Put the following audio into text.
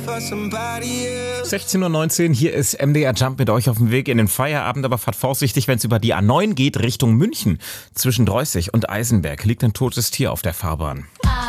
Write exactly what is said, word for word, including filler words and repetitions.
sechzehn Uhr neunzehn, hier ist M D R Jump mit euch auf dem Weg in den Feierabend, aber fahrt vorsichtig, wenn es über die A neun geht Richtung München. Zwischen Dreußig und Eisenberg liegt ein totes Tier auf der Fahrbahn.